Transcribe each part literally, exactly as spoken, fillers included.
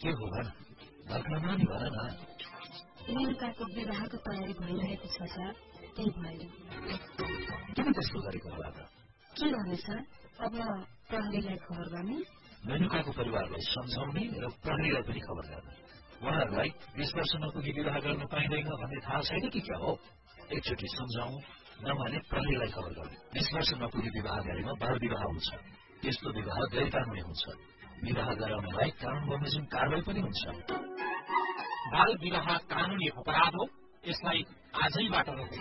के हो भन धर्ममानी भन न मेनकाको विवाहको तयारी भइरहेको छ सर त्यही भएर किन त्यस्तो गरेको होला त के गर्ने सर अब प्रहरीलाई खबर गर्ने मेनुकाको परिवारलाई सम्झाउने र प्रहरीलाई पनि खबर गर्ने उहाँहरूलाई बीस वर्ष नपुगी विवाह गर्न पाइँदैन भन्ने थाहा छैन कि क्या हो एकचोटि सम्झाउँ नभने प्रहरीलाई खबर गर्ने बीस वर्ष नपुगी विवाह गरेमा बाल विवाह हुन्छ त्यस्तो विवाह गैरकानूनी हुन्छ विवाह गराउनेलाई कानून बमोजिम कारवाही पनि हुन्छ बाल विवाह कानूनी अपराध हो यसलाई आजैबाट रोक्नु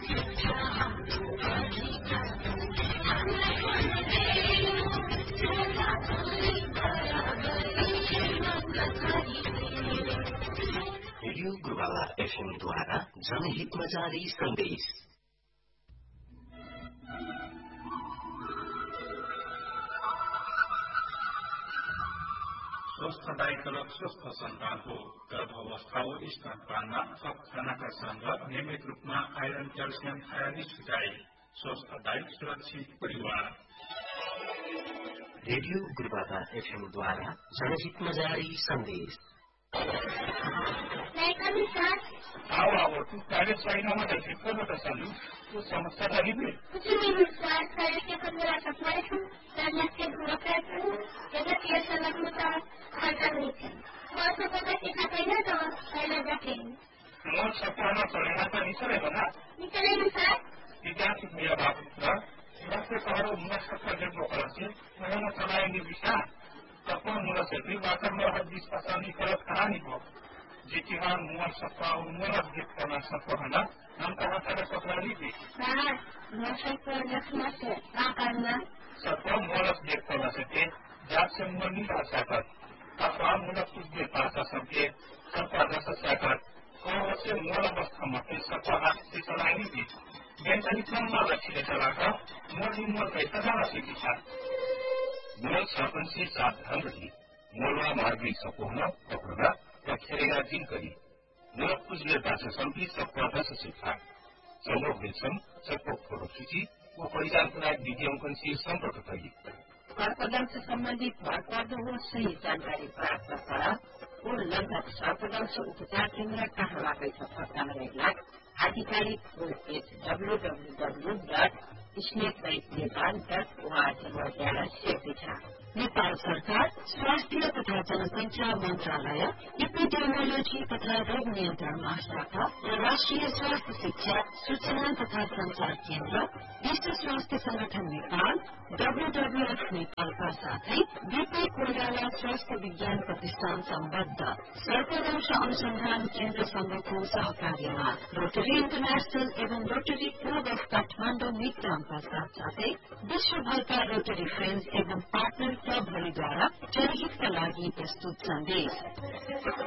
रेडियो गुरुबाबा एफएम द्वारा जनहितमा जारी सन्देश स्वस्थ दायित्व र स्वस्थ सन्तानको गर्भावस्था हो स्तनपानमा थप खानाका संग नियमित रूपमा आइरन क्याल्सियम खायानी छुटाई स्वस्थ दायित्व सुरक्षित परिवार रेडियो गुरुबाबा एफएम द्वारा जनहितमा जारी सन्देश आओ आओ तू पहले चाइना में हिस्सा में तसलू वो समस्या नहीं हुई कुछ नहीं सर सर के पंद्रह सप्ताह से लड़ने के पूरा प्रयत्न जगह के सलग में तो खाता नहीं थे बहुत से पता कि खाता ही ना तो पहले जाके मोर सपना चलेगा तो नहीं चलेगा ना नहीं चलेगा सर विद्यार्थी मेरा बाप था रास्ते पर उन्नत सत्तर जब नौकर से मैंने चलाएंगे विषा तपन मुला से भी बाकर में हर बीस पचानी करत करा नहीं हो जितिहान मुआर सत्ता मुआर देख करना सत्ता है ना हम कहाँ करे सत्ता नहीं थी सर मौसम पर रखना से आकारना सत्ता मुआर देख करना से थे जात से मुआर नहीं रह सकता तपा मुला कुछ देर पासा सबके सत्ता दस सकता कौन से मुआर अवस्था में सत्ता हाथ से चलाई नहीं थी बेंचनी कम ना रखी ले चला का मुआर मुआर कैसा जाना सीखी था मुआर सरपंच से सावधान रही मुआर मार्गी सपोहना पकड़ना खेलेगा दिन करी मुलक पुजले भाषा संपी सबका दस शिक्षा संभव हिलसम सबको फोटो खींची वो परिचालन लायक विज्ञापन से संपर्क करी सर्पदंश से संबंधित भरपर्दो हो सही जानकारी प्राप्त करा और लगभग सर्पदंश उपचार केन्द्र कहाँ लाग्दैछ पत्ता रहेला आधिकारिक webpage W W W dot snake life Nepal dot ORG बाट सेवा नेपाल सरकार स्वास्थ्य तथा जनसंख्या मन्त्रालय एपिडेमियोलोजी तथा रोग नियन्त्रण महाशाखा र राष्ट्रिय स्वास्थ्य शिक्षा सूचना तथा संचार केन्द्र विश्व स्वास्थ्य संगठन नेपाल डब्ल्यूडब्ल्यूएफ नेपालका साथै बीपी कोइराला स्वास्थ्य विज्ञान प्रतिष्ठान सम्बद्ध सर्पदंश अनुसन्धान केन्द्र संघको सहकार्यमा रोटरी इन्टरनेशनल एवं रोटरी क्लब अफ काठमाडौँ मित्रामका साथसाथै विश्वभरका रोटरी फ्रेन्ड्स एवं पार्टनर क्लबहरूद्वारा जनहितका लागि प्रस्तुत सन्देश